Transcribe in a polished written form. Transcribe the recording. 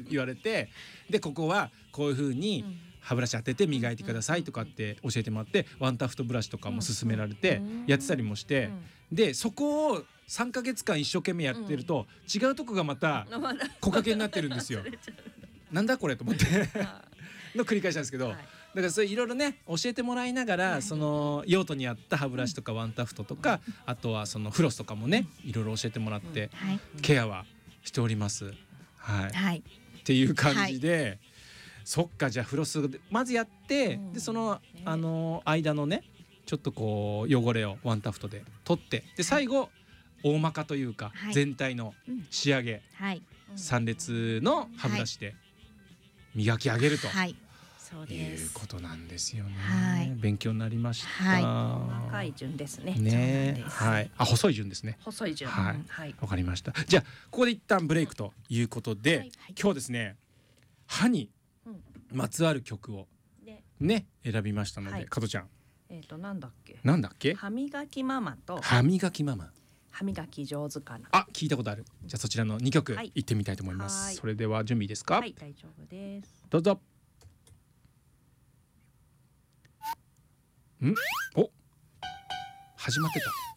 言われて、でここはこういう風に歯ブラシ当てて磨いてくださいとかって教えてもらって、ワンタフトブラシとかも勧められてやってたりもして、でそこを3ヶ月間一生懸命やってると、違うとこがまた木陰になってるんですよ。なんだこれと思っての繰り返しなんですけど、だからそれいろいろね教えてもらいながら、その用途に合った歯ブラシとかワンタフトとか、あとはそのフロスとかもねいろいろ教えてもらってケアはしております。はい、っていう感じで、そっか、じゃあフロスまずやって、でその間のねちょっとこう汚れをワンタフトで取って、で最後大まかというか全体の仕上げ、3列の歯ブラシで磨き上げるということなんですよね。勉強になりました。 細かい順ですね。 はい、細い順ですね。 細い順。 はい、わかりました。じゃあここで一旦ブレイクということで、今日ですね歯にまつわる曲をね選びましたので、加トちゃん。 なんだっけ。歯磨きママと歯磨きママ。 歯磨き上手かな。 聞いたことある。じゃあそちらの2曲いってみたいと思います。それでは準備ですか？ はい、大丈夫です。 どうぞ。お、始まってた。